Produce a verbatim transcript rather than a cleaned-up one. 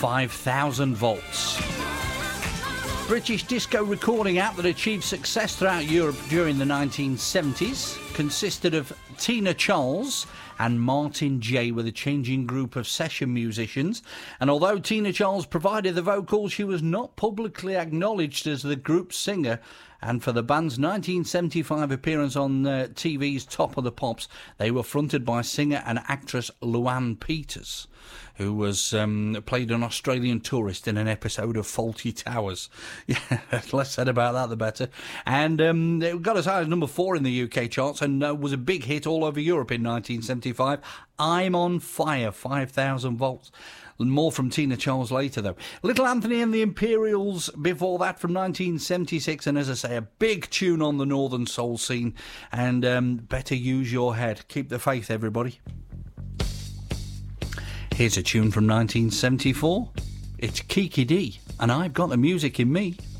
five thousand volts. British disco recording act that achieved success throughout Europe during the nineteen seventies consisted of Tina Charles and Martin J with a changing group of session musicians. And although Tina Charles provided the vocals, she was not publicly acknowledged as the group's singer. And for the band's nineteen seventy-five appearance on uh, T V's Top of the Pops, they were fronted by singer and actress Luann Peters, who was um, played an Australian tourist in an episode of Fawlty Towers. Yeah, less said about that, the better. And um, it got as high as number four in the U K charts and uh, was a big hit all over Europe in nineteen seventy-five. I'm on Fire, five thousand volts. More from Tina Charles later, though. Little Anthony and the Imperials before that from nineteen seventy-six. And as I say, a big tune on the Northern Soul scene. And um, Better Use Your Head. Keep the faith, everybody. Here's a tune from nineteen seventy-four. It's Kiki D, and I've Got the Music in Me.